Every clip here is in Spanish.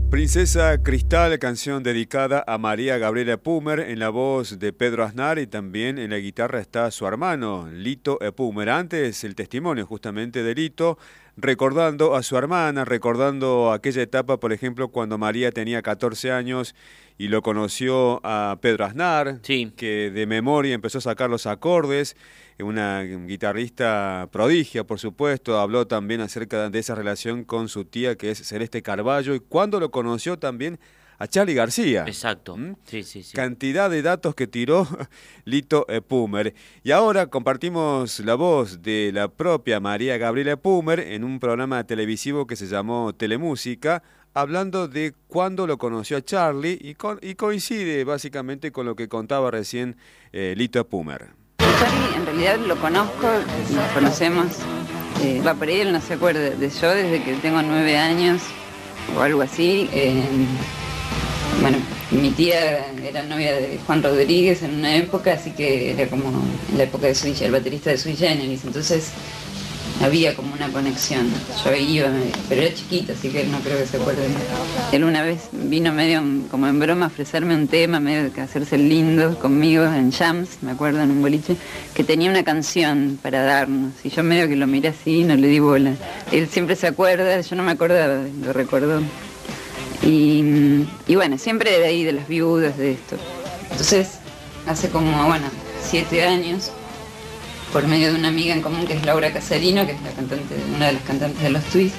Princesa Cristal, canción dedicada a María Gabriela Epumer, en la voz de Pedro Aznar, y también en la guitarra está su hermano, Lito Epumer. Antes el testimonio justamente de Lito, recordando a su hermana, recordando aquella etapa, por ejemplo, cuando María tenía 14 años y lo conoció a Pedro Aznar, sí, que de memoria empezó a sacar los acordes. Una guitarrista prodigia, por supuesto. Habló también acerca de esa relación con su tía, que es Celeste Carballo, y cuando lo conoció también a Charly García. Exacto. Sí. Cantidad de datos que tiró Lito Epumer. Y ahora compartimos la voz de la propia María Gabriela Epumer en un programa televisivo que se llamó Telemúsica, hablando de cuándo lo conoció a Charly, y coincide básicamente con lo que contaba recién Lito Epumer. Charly en realidad lo conozco, nos conocemos, por ahí él no se acuerda de yo desde que tengo 9 años o algo así. Bueno, mi tía era novia de Juan Rodríguez en una época, así que era como en la época de el baterista de Sui Generis, entonces había como una conexión. Yo iba, pero era chiquita, así que él no creo que se acuerde. Él una vez vino medio como en broma a ofrecerme un tema, medio de hacerse el lindo conmigo en Jams, me acuerdo, en un boliche, que tenía una canción para darnos. Y yo medio que lo miré así, no le di bola. Él siempre se acuerda, yo no me acordaba, lo recordó. Y bueno, siempre de ahí, de las viudas, de esto. Entonces, hace como, 7 años, por medio de una amiga en común que es Laura Casarino, que es la cantante, una de las cantantes de los Twists,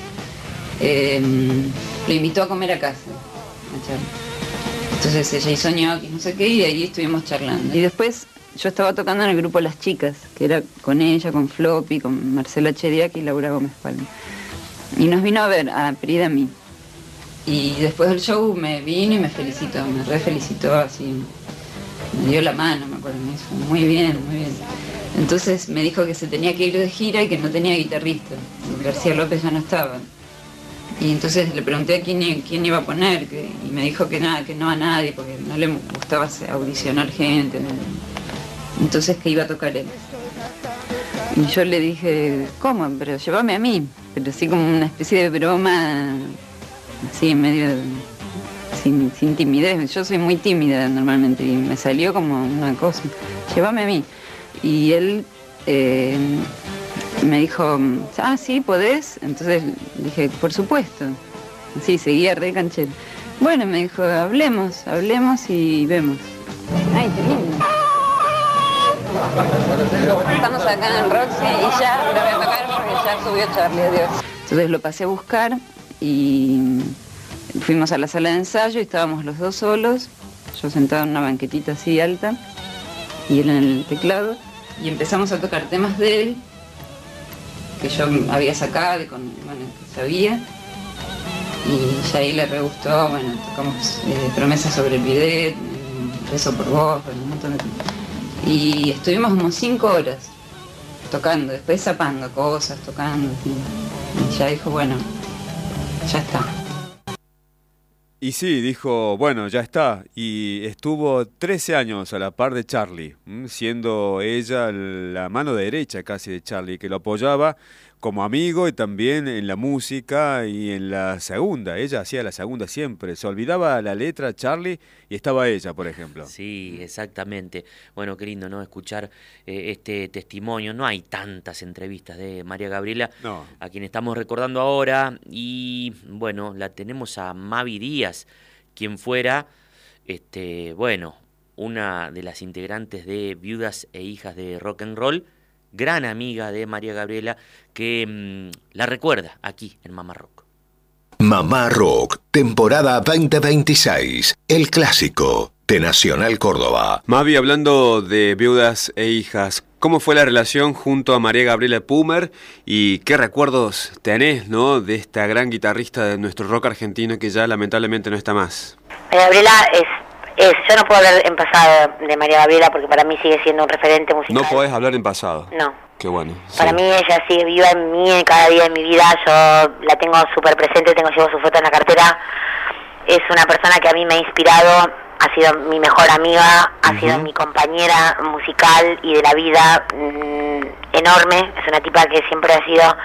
lo invitó a comer a casa, a Charly. Entonces ella hizo ñoquis, no sé qué, y ahí estuvimos charlando. Y después yo estaba tocando en el grupo Las Chicas, que era con ella, con Floppy, con Marcela Chediak y Laura Gómez Palma. Y nos vino a ver, a Prida, a mí. Y después del show me vino y me felicitó, me re felicitó así, me dio la mano, me acuerdo, me dijo, muy bien, muy bien. Entonces me dijo que se tenía que ir de gira y que no tenía guitarrista. García López ya no estaba. Y entonces le pregunté a quién iba a poner, y me dijo que nada, que no a nadie, porque no le gustaba audicionar gente. ¿No? Entonces que iba a tocar él. Y yo le dije, ¿cómo? Pero llévame a mí. Pero así como una especie de broma, así medio sin timidez. Yo soy muy tímida normalmente y me salió como una cosa. Llévame a mí. Y él me dijo, sí, ¿podés? Entonces dije, por supuesto. Sí, seguía re canchero. Bueno, me dijo, hablemos y vemos. Ay, qué lindo. Estamos acá en el Roxy y ya lo voy a tocar porque ya subió Charly, adiós. Entonces lo pasé a buscar y fuimos a la sala de ensayo y estábamos los dos solos, yo sentado en una banquetita así alta y él en el teclado, y empezamos a tocar temas de él que yo había sacado y que sabía, y ya ahí le re gustó. Tocamos Promesas sobre el bidet, Rezo por vos, un montón de... Y estuvimos como 5 horas tocando, después zapando cosas, tocando, y ya dijo, bueno, ya está. Y sí, dijo, bueno, ya está. Y estuvo 13 años a la par de Charly, siendo ella la mano derecha casi de Charly, que lo apoyaba como amigo y también en la música y en la segunda. Ella hacía la segunda siempre. Se olvidaba la letra Charly y estaba ella, por ejemplo. Sí, exactamente. Bueno, qué lindo, ¿no? Escuchar este testimonio. No hay tantas entrevistas de María Gabriela, no, a quien estamos recordando ahora. Y bueno, la tenemos a Mavi Díaz, quien fuera, una de las integrantes de Viudas e Hijas de Rock and Roll, gran amiga de María Gabriela, que la recuerda aquí en Mamá Rock. Mamá Rock, temporada 2026, el clásico de Nacional Córdoba. Mavi, hablando de Viudas e Hijas, ¿cómo fue la relación junto a María Gabriela Epumer y qué recuerdos tenés, ¿no?, de esta gran guitarrista de nuestro rock argentino que ya lamentablemente no está más? María Gabriela yo no puedo hablar en pasado de María Gabriela porque para mí sigue siendo un referente musical. No podés hablar en pasado. No. Qué bueno. Sí. Para mí ella sigue viva en mí, en cada día de mi vida. Yo la tengo súper presente, llevo su foto en la cartera. Es una persona que a mí me ha inspirado, ha sido mi mejor amiga, ha sido mi compañera musical y de la vida enorme. Es una tipa que siempre ha sido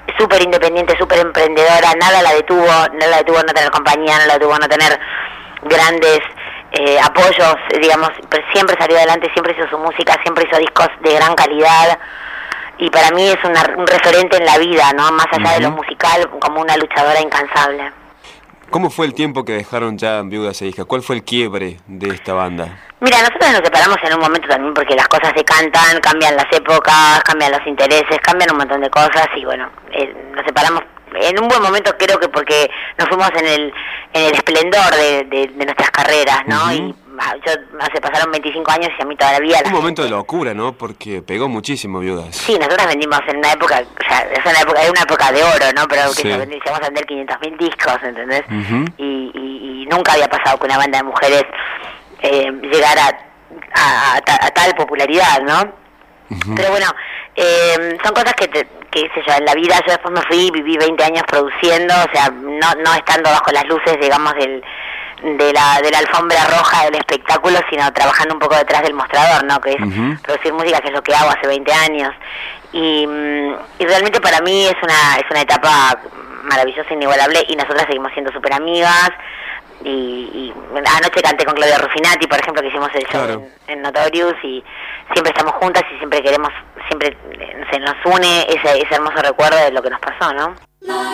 súper independiente, súper emprendedora, nada la detuvo no tener compañía, no la detuvo no tener grandes apoyos, digamos, pero siempre salió adelante, siempre hizo su música, siempre hizo discos de gran calidad, y para mí es un referente en la vida, ¿no? Más allá de lo musical, como una luchadora incansable. ¿Cómo fue el tiempo que dejaron ya Viudas e Hijas? ¿Cuál fue el quiebre de esta banda? Mira, nosotros nos separamos en un momento también porque las cosas decantan, cambian las épocas, cambian los intereses, cambian un montón de cosas y bueno, nos separamos en un buen momento, creo que porque nos fuimos en el esplendor de nuestras carreras, ¿no? Y se pasaron 25 años y a mí todavía... Un momento de locura, ¿no? Porque pegó muchísimo Viudas. Sí, nosotros vendimos en una época, o sea, es una época de oro, ¿no? Pero que llegamos a vender 500.000 discos, ¿entendés? Y nunca había pasado que una banda de mujeres llegara a tal popularidad, ¿no? Pero bueno, son cosas que sé yo, en la vida yo después me fui, viví 20 años produciendo, o sea, no estando bajo las luces, digamos, de la alfombra roja del espectáculo, sino trabajando un poco detrás del mostrador, ¿no? Que es producir música, que es lo que hago hace 20 años. Y realmente para mí es una etapa maravillosa, inigualable, y nosotras seguimos siendo súper amigas. Y anoche canté con Claudia Ruffinati, por ejemplo, que hicimos el show en Notorious, y siempre estamos juntas y siempre queremos, siempre se nos une ese hermoso recuerdo de lo que nos pasó, ¿no?